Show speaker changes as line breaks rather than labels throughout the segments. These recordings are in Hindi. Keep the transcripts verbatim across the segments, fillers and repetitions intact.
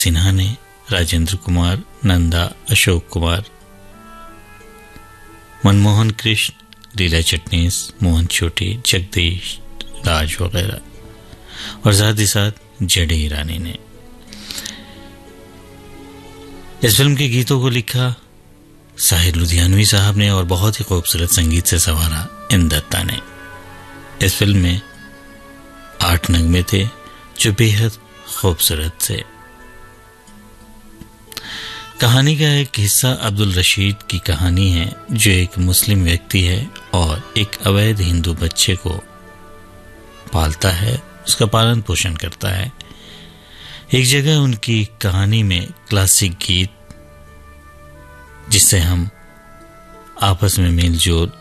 सिन्हा ने, राजेंद्र कुमार, नंदा, अशोक कुमार, मनमोहन कृष्ण, लीला चिटनीस, मोहन छोटे, जगदीश राज वगैरह, और साथ ही साथ जेडे ईरानी ने। इस फिल्म के गीतों को लिखा साहिर लुधियानवी साहब ने और बहुत ही खूबसूरत संगीत से संवारा इन दत्ता ने। इस फिल्म में आठ नगमे थे जो बेहद खूबसूरत थे। कहानी का एक हिस्सा अब्दुल रशीद की कहानी है, जो एक मुस्लिम व्यक्ति है और एक अवैध हिंदू बच्चे को पालता है, उसका पालन पोषण करता है। एक जगह उनकी कहानी में क्लासिक गीत, जिससे हम आपस में मेलजोल,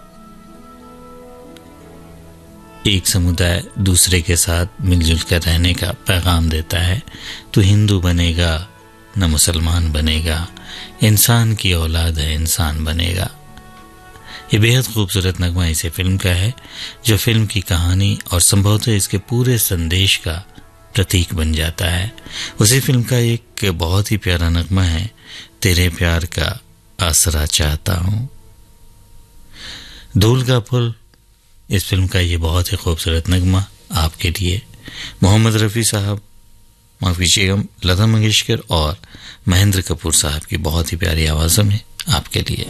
एक समुदाय दूसरे के साथ मिलजुल कर रहने का पैगाम देता है। तो हिंदू बनेगा न मुसलमान बनेगा, इंसान की औलाद है इंसान बनेगा। ये बेहद खूबसूरत नगमा इसे फिल्म का है, जो फिल्म की कहानी और संभवतः इसके पूरे संदेश का प्रतीक बन जाता है। उसी फिल्म का एक बहुत ही प्यारा नगमा है, तेरे प्यार का आसरा चाहता हूं। धूल का पुल, इस फिल्म का ये बहुत ही खूबसूरत नगमा आपके लिए मोहम्मद रफ़ी साहब, माफ कीजिएगा, लता मंगेशकर और महेंद्र कपूर साहब की बहुत ही प्यारी आवाज़ों में आपके लिए।